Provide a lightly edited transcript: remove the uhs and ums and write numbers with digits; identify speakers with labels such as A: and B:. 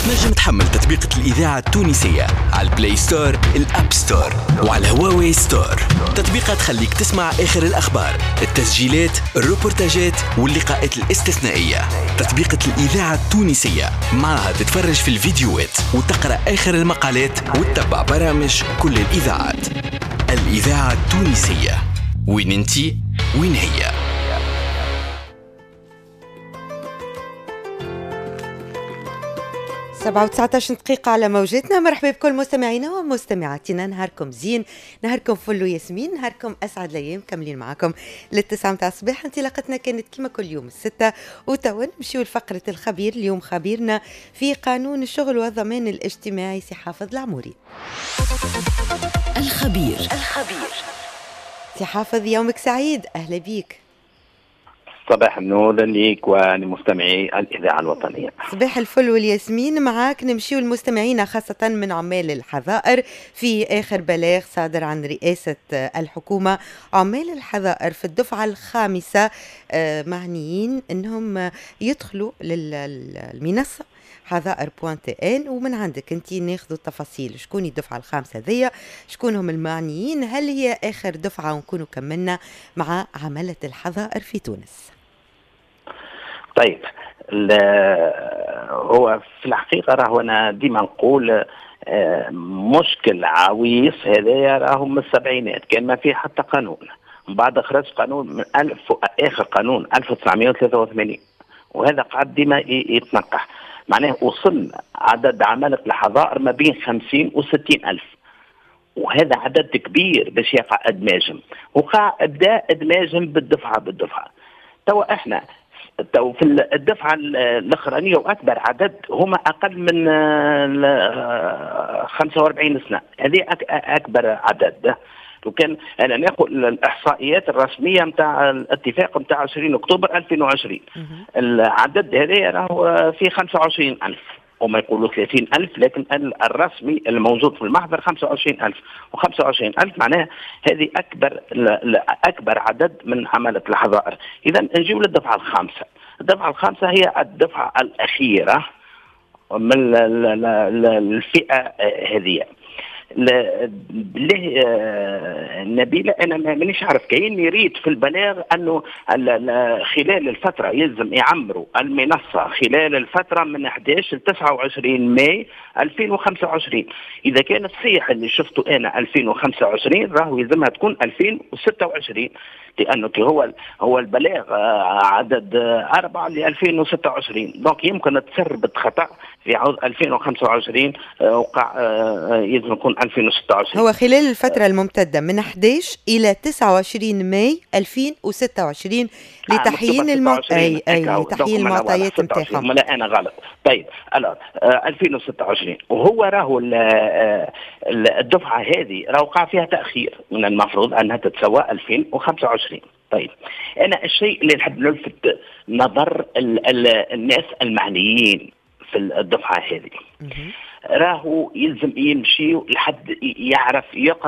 A: تنجم تحمل تطبيقة الإذاعة التونسية على البلاي ستور، الأب ستور، وعلى هواوي ستور. تطبيقات تخليك تسمع آخر الأخبار، التسجيلات، الروبورتاجات واللقاءات الاستثنائية. تطبيقة الإذاعة التونسية معها تتفرج في الفيديوهات وتقرأ آخر المقالات وتتبع برامج كل الإذاعات. الإذاعة التونسية، وين انتي وين هي.
B: 7:19 دقيقة على موجتنا. مرحبا بكل مستمعينا ومستمعاتنا، نهاركم زين، نهاركم فل وياسمين، نهاركم أسعد الأيام. كاملين معكم للتسعة متاع الصباح. انطلاقتنا كانت كما كل يوم 6، وتوا نمشيو لفقرة الخبير. اليوم خبيرنا في قانون الشغل والضمان الاجتماعي سي حافظ العموري.
A: الخبير.
B: سي حافظ، يومك سعيد، أهلا بيك.
C: صباح النور ليك ولمستمعي الإذاعة الوطنية.
B: صباح الفل والياسمين. معاك نمشيو المستمعين خاصة من عمال الحظائر في آخر بلاغ صادر عن رئاسة الحكومة. عمال الحظائر في الدفعة الخامسة معنيين أنهم يدخلوا للمنصة حظائر.ان، ومن عندك انت ناخذوا التفاصيل. شكون الدفعة الخامسة ذي، شكون هم المعنيين، هل هي آخر دفعة، ونكونوا كملنا مع عمالة الحظائر في تونس.
C: طيب، هو في الحقيقة راهو أنا ديما نقول مشكل عويص هذايا راهو من السبعينات، كان ما فيه حتى قانون. من بعد خرج قانون من آخر قانون 1983، وهذا قاعد ديما يتنقح. معناه وصلنا عدد عمالة الحظائر ما بين 50 و60 ألف، وهذا عدد كبير باش يقع إدماجهم، وقع إدماجهم بالدفعة. توا احنا في الدفعة الأخرانية وأكبر عدد هما أقل من 45 سنة، هذه أكبر عدد. وكان أنا ناخذ الإحصائيات الرسمية متاع الاتفاق متاع 20 أكتوبر 2020، العدد هذا راهو في 25 ألف، وما يقولوا 30 ألف، لكن الرسمي الموجود في المحضر 25 ألف. و25 ألف معناها هذه أكبر عدد من عمالة الحظائر. إذا نجيب للدفعة الخامسة. الدفعة الخامسة هي الدفعة الأخيرة من الفئة هذه. ليه نبيلة أنا مانيش عارف، كاين يريد في البلاغ أنه خلال الفترة يلزم يعمروا المنصة خلال الفترة من 11 ل 29 ماي 2025. إذا كانت صحيح اللي شفته أنا 2025 راهو يلزمها تكون 2026، لأنه هو البلاغ عدد 4 ل 2026، دونك يمكن تسرب خطأ في عام 2025 وقع يلزم يكون 2026.
B: هو خلال الفترة الممتدة من 11 إلى 29 ماي 2026 لتحيين لتحيين المعطيات نتاعهم.
C: لا أنا غلط. طيب 2026، وهو راهو الدفعة هذه راهو وقع فيها تأخير، من المفروض أنها تتسوى 2025. طيب أنا الشيء اللي نحب نلفت نظر الناس المعنيين في الدفعة هذه، راهو يلزم يمشي لحد يعرف